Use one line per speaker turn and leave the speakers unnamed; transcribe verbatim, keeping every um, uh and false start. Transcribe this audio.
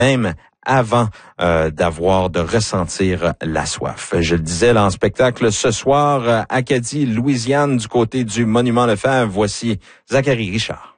même avant euh, d'avoir, de ressentir la soif. Je le disais, là, en spectacle ce soir, Acadie, Louisiane, du côté du Monument Lefebvre. Voici Zachary Richard.